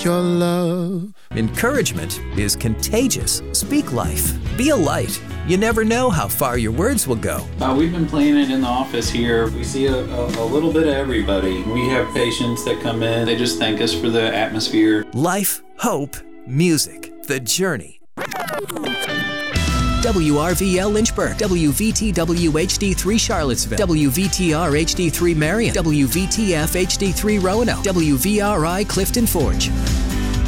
your love. Encouragement is contagious. Speak life. Be a light. You never know how far your words will go. We've been playing it in the office here. We see a little bit of everybody. We have patients that come in. They just thank us for the atmosphere. Life, hope, music, the journey. WRVL Lynchburg, WVTW HD3 Charlottesville, WVTR HD3 Marion, WVTF HD3 Roanoke, WVRI Clifton Forge.